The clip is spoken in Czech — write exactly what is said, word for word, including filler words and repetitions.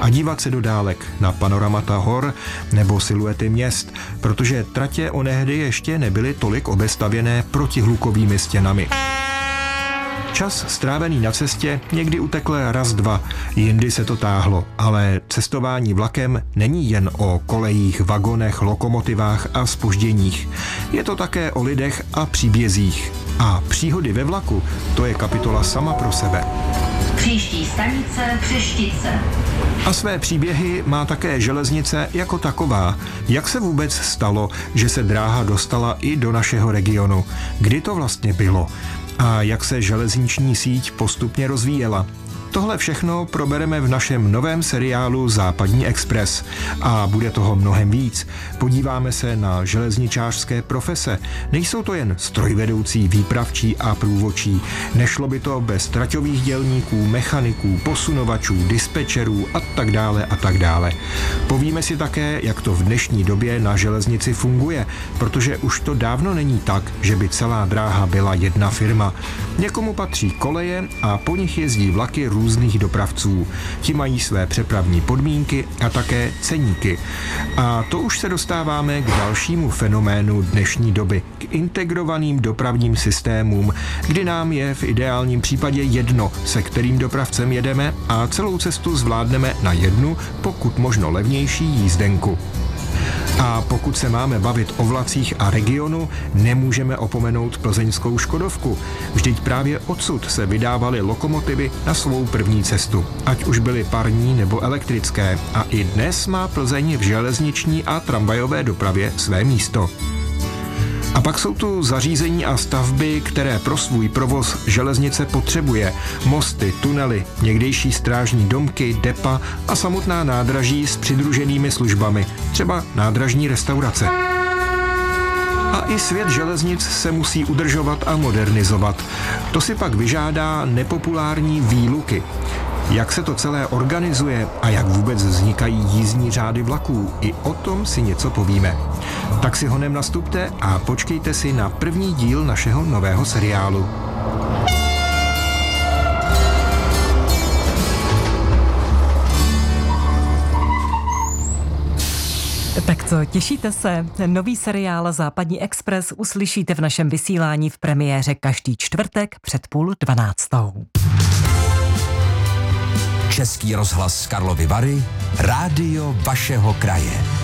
a dívat se do dálek na panoramata hor nebo siluety měst, protože tratě onehdy ještě nebyly tolik obestavěné protihlukovými stěnami. Čas strávený na cestě někdy utekl raz, dva, jindy se to táhlo, ale cestování vlakem není jen o kolejích, vagonech, lokomotivách a zpožděních. Je to také o lidech a příbězích. A příhody ve vlaku, to je kapitola sama pro sebe. Příští stanice Přeštice. A své příběhy má také železnice jako taková. Jak se vůbec stalo, že se dráha dostala i do našeho regionu? Kdy to vlastně bylo? A jak se železniční síť postupně rozvíjela? Tohle všechno probereme v našem novém seriálu Západní expres. A bude toho mnohem víc. Podíváme se na železničářské profese. Nejsou to jen strojvedoucí, výpravčí a průvodčí. Nešlo by to bez traťových dělníků, mechaniků, posunovačů, dispečerů a tak dále a tak dále. Povíme si také, jak to v dnešní době na železnici funguje, protože už to dávno není tak, že by celá dráha byla jedna firma. Někomu patří koleje a po nich jezdí vlaky různých dopravců. Ti mají své přepravní podmínky a také ceníky. A to už se dostáváme k dalšímu fenoménu dnešní doby, k integrovaným dopravním systémům, kdy nám je v ideálním případě jedno, se kterým dopravcem jedeme a celou cestu zvládneme na jednu, pokud možno levnější jízdenku. A pokud se máme bavit o vlacích a regionu, nemůžeme opomenout plzeňskou Škodovku. Vždyť právě odsud se vydávaly lokomotivy na svou první cestu, ať už byly parní nebo elektrické. A i dnes má Plzeň v železniční a tramvajové dopravě své místo. A pak jsou tu zařízení a stavby, které pro svůj provoz železnice potřebuje. Mosty, tunely, někdejší strážní domky, depa a samotná nádraží s přidruženými službami, třeba nádražní restaurace. A i svět železnic se musí udržovat a modernizovat. To si pak vyžádá nepopulární výluky. Jak se to celé organizuje a jak vůbec vznikají jízdní řády vlaků, i o tom si něco povíme. Tak si honem nastupte a počkejte si na první díl našeho nového seriálu. Tak co, těšíte se? Nový seriál Západní expres uslyšíte v našem vysílání v premiéře každý čtvrtek před půl dvanáctou. Český rozhlas Karlovy Vary, rádio vašeho kraje.